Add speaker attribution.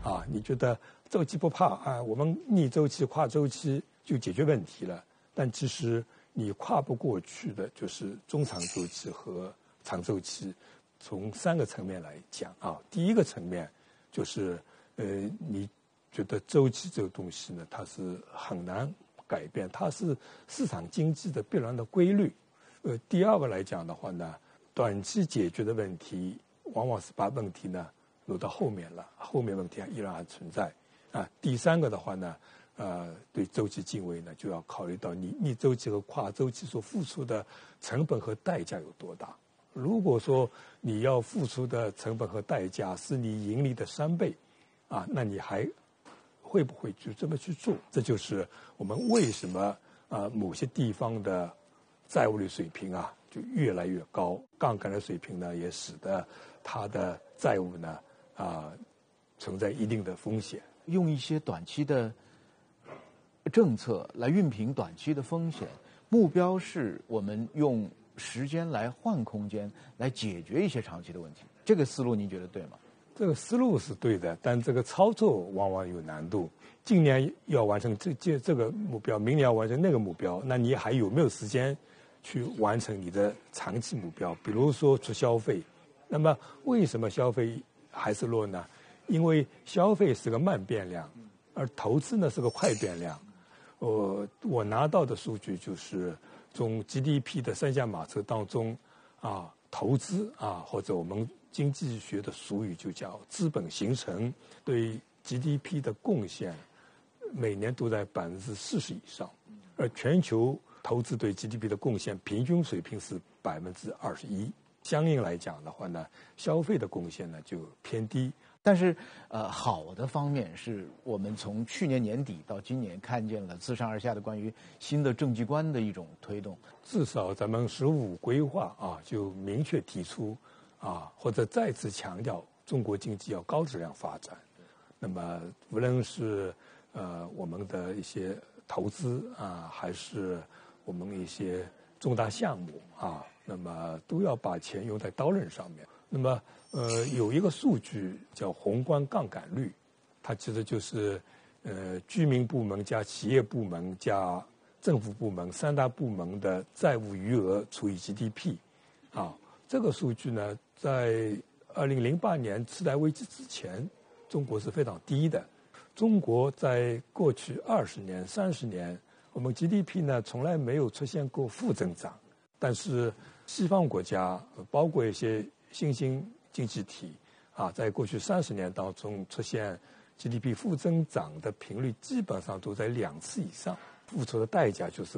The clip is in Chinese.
Speaker 1: 啊，你觉得周期不怕啊，我们逆周期、跨周期就解决问题了。但其实你跨不过去的就是中长周期和长周期。从3个层面来讲啊，第一个层面就是你觉得周期这个东西呢，它是很难改变，它是市场经济的必然的规律。第二个来讲的话呢，短期解决的问题，往往是把问题呢挪到后面了，后面问题依然还存在啊。第3个的话呢，对周期敬畏呢，就要考虑到你逆周期和跨周期所付出的成本和代价有多大。如果说你要付出的成本和代价是你盈利的3倍，啊，那你还会不会就这么去做？这就是我们为什么某些地方的债务率水平啊就越来越高，杠杆的水平呢也使得它的债务呢存在一定的风险。
Speaker 2: 用一些短期的政策来熨平短期的风险，目标是我们用时间来换空间，来解决一些长期的问题。这个思路您觉得对吗？
Speaker 1: 这个思路是对的，但这个操作往往有难度。今年要完成这个目标，明年要完成那个目标，那你还有没有时间去完成你的长期目标？比如说出消费，那么为什么消费还是弱呢？因为消费是个慢变量，而投资呢是个快变量。我拿到的数据就是从 GDP 的3驾马车当中投资或者我们经济学的俗语就叫资本形成，对 GDP 的贡献每年都在40%以上，而全球投资对 GDP 的贡献平均水平是21%。相应来讲的话呢，消费的贡献呢就偏低。
Speaker 2: 但是好的方面是我们从去年年底到今年看见了自上而下的关于新的政绩观的一种推动。
Speaker 1: 至少咱们15规划就明确提出或者再次强调中国经济要高质量发展。那么无论是我们的一些投资还是我们一些重大项目那么都要把钱用在刀刃上面。那么有一个数据叫宏观杠杆率，它其实就是居民部门加企业部门加政府部门3大部门的债务余额除以 GDP 这个数据呢，在2008年次贷危机之前，中国是非常低的。中国在过去20年、30年，我们 GDP 呢从来没有出现过负增长，但是西方国家，包括一些新兴经济体在过去30年当中出现 GDP 负增长的频率基本上都在2次以上，付出的代价就是